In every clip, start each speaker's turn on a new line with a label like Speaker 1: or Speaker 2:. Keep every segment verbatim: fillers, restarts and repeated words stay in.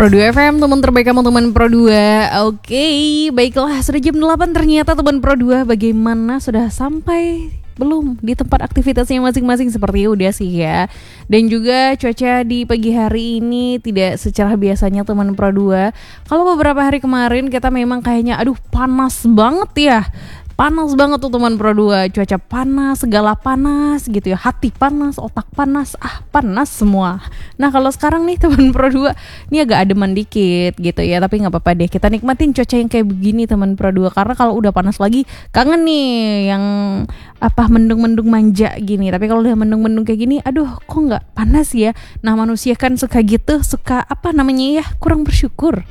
Speaker 1: Pro dua F M, teman terbaik kamu, teman Pro dua. Oke, baiklah, sudah jam delapan ternyata teman Pro dua. Bagaimana, sudah sampai belum di tempat aktivitasnya masing-masing? Seperti udah sih ya. Dan juga cuaca di pagi hari ini tidak secerah biasanya teman Pro dua. Kalau beberapa hari kemarin kita memang kayaknya aduh panas banget ya. Panas banget tuh teman Pro dua, cuaca panas, segala panas gitu ya, hati panas, otak panas, ah panas semua. Nah kalau sekarang nih teman Pro dua, ini agak ademan dikit gitu ya, tapi nggak apa-apa deh, kita nikmatin cuaca yang kayak begini teman Pro dua, karena kalau udah panas lagi kangen nih yang apa mendung-mendung manja gini. Tapi kalau udah mendung-mendung kayak gini, aduh kok nggak panas ya. Nah manusia kan suka gitu, suka apa namanya ya, kurang bersyukur,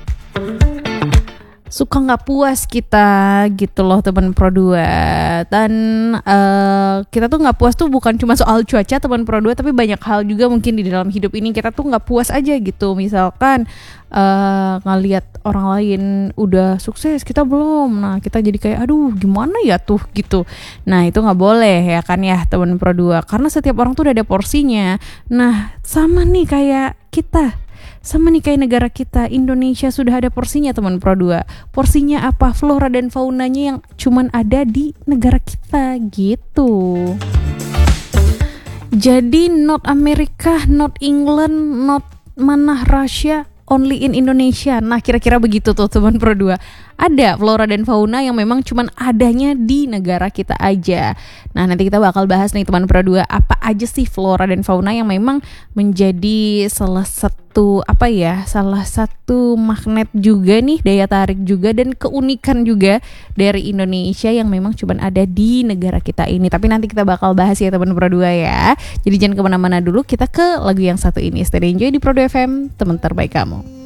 Speaker 1: suka nggak puas kita gitu loh teman Pro dua. Dan uh, kita tuh nggak puas tuh bukan cuma soal cuaca teman Pro dua, tapi banyak hal juga mungkin di dalam hidup ini kita tuh nggak puas aja gitu. Misalkan uh, ngelihat orang lain udah sukses, kita belum, nah kita jadi kayak aduh gimana ya tuh gitu. Nah itu nggak boleh ya kan ya teman Pro dua, karena setiap orang tuh udah ada porsinya. Nah sama nih kayak kita, sama nih kayak negara kita, Indonesia sudah ada porsinya teman Pro dua. Porsinya apa? Flora dan faunanya yang cuman ada di negara kita gitu. Jadi not Amerika, not England, not mana Russia, only in Indonesia. Nah kira-kira begitu tuh teman Pro dua. Ada flora dan fauna yang memang cuman adanya di negara kita aja. Nah nanti kita bakal bahas nih teman Pro dua, apa aja sih flora dan fauna yang memang menjadi salah satu apa ya, salah satu magnet juga nih, daya tarik juga dan keunikan juga dari Indonesia yang memang cuman ada di negara kita ini. Tapi nanti kita bakal bahas ya teman Pro dua ya. Jadi jangan kemana-mana dulu, kita ke lagu yang satu ini. Stay enjoy di Pro dua F M, teman terbaik kamu.